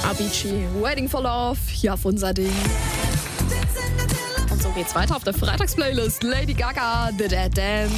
Avicii, Waiting for Love, hier auf unser Ding. Und so geht's weiter auf der Freitagsplaylist. Lady Gaga, The Dead Dance.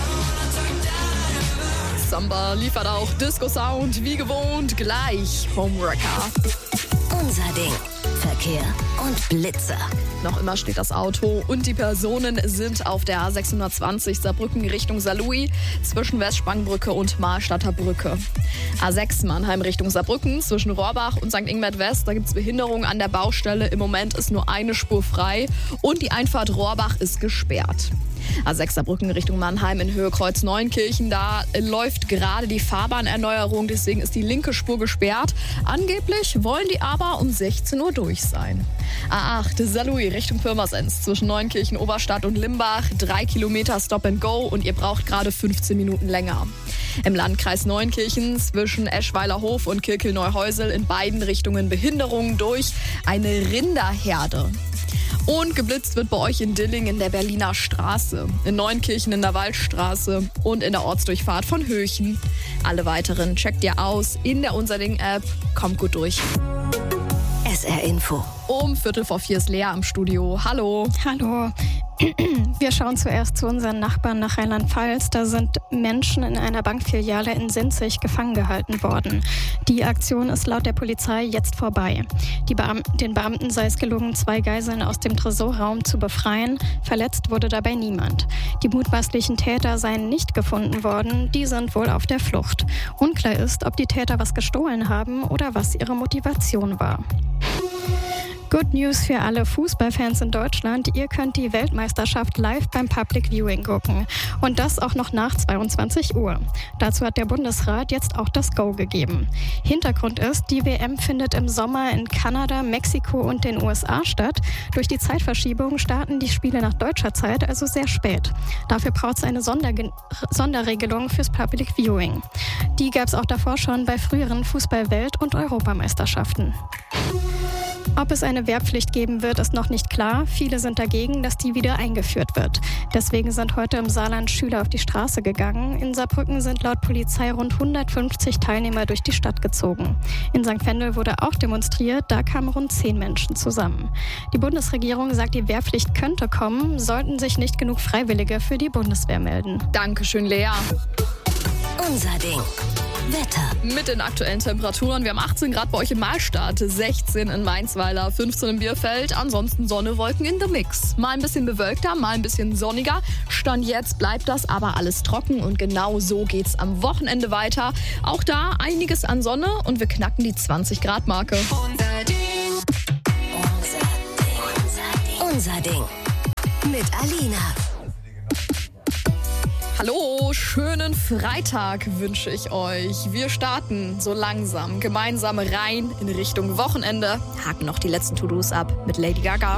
Samba liefert auch Disco-Sound, wie gewohnt, gleich Homewrecker. Unser Ding. Verkehr und Blitzer. Noch immer steht das Auto und die Personen sind auf der A620 Saarbrücken Richtung Saarlouis zwischen Westsprangbrücke und Mahlstadter Brücke. A6 Mannheim Richtung Saarbrücken zwischen Rohrbach und St. Ingbert West. Da gibt es Behinderungen an der Baustelle. Im Moment ist nur eine Spur frei und die Einfahrt Rohrbach ist gesperrt. A6 Saarbrücken Richtung Mannheim in Höhe Kreuz Neunkirchen. Da läuft gerade die Fahrbahnerneuerung, deswegen ist die linke Spur gesperrt. Angeblich wollen die aber um 16 Uhr durch sein. A8 Saarlouis Richtung Pirmasens zwischen Neunkirchen, Oberstadt und Limbach. 3 Kilometer Stop and Go und ihr braucht gerade 15 Minuten länger. Im Landkreis Neunkirchen zwischen Eschweiler-Hof und Kirkel-Neuhäusel in beiden Richtungen Behinderungen durch eine Rinderherde. Und geblitzt wird bei euch in Dilling in der Berliner Straße, in Neunkirchen in der Waldstraße und in der Ortsdurchfahrt von Höchen. Alle weiteren checkt ihr aus in der Unser Ding-App. Kommt gut durch. SR Info. Um 3:45 ist Lea am Studio. Hallo. Hallo. Wir schauen zuerst zu unseren Nachbarn nach Rheinland-Pfalz. Da sind Menschen in einer Bankfiliale in Sinzig gefangen gehalten worden. Die Aktion ist laut der Polizei jetzt vorbei. Den Beamten sei es gelungen, 2 Geiseln aus dem Tresorraum zu befreien. Verletzt wurde dabei niemand. Die mutmaßlichen Täter seien nicht gefunden worden. Die sind wohl auf der Flucht. Unklar ist, ob die Täter was gestohlen haben oder was ihre Motivation war. Good News für alle Fußballfans in Deutschland. Ihr könnt die Weltmeisterschaft live beim Public Viewing gucken. Und das auch noch nach 22 Uhr. Dazu hat der Bundesrat jetzt auch das Go gegeben. Hintergrund ist, die WM findet im Sommer in Kanada, Mexiko und den USA statt. Durch die Zeitverschiebung starten die Spiele nach deutscher Zeit, also sehr spät. Dafür braucht es eine Sonderregelung fürs Public Viewing. Die gab es auch davor schon bei früheren Fußball-Welt- und Europameisterschaften. Ob es eine Wehrpflicht geben wird, ist noch nicht klar. Viele sind dagegen, dass die wieder eingeführt wird. Deswegen sind heute im Saarland Schüler auf die Straße gegangen. In Saarbrücken sind laut Polizei rund 150 Teilnehmer durch die Stadt gezogen. In St. Wendel wurde auch demonstriert, da kamen rund 10 Menschen zusammen. Die Bundesregierung sagt, die Wehrpflicht könnte kommen, sollten sich nicht genug Freiwillige für die Bundeswehr melden. Dankeschön, Lea. Unser Ding. Wetter. Mit den aktuellen Temperaturen. Wir haben 18 Grad bei euch in Mahlstadt, 16 in Mainzweiler, 15 in Bierfeld. Ansonsten Sonne, Wolken in the Mix. Mal ein bisschen bewölkter, mal ein bisschen sonniger. Stand jetzt bleibt das aber alles trocken und genau so geht's am Wochenende weiter. Auch da einiges an Sonne und wir knacken die 20-Grad-Marke. Unser Ding. Unser Ding. Mit Alina. Hallo, schönen Freitag wünsche ich euch. Wir starten so langsam gemeinsam rein in Richtung Wochenende. Haken noch die letzten To-Dos ab mit Lady Gaga.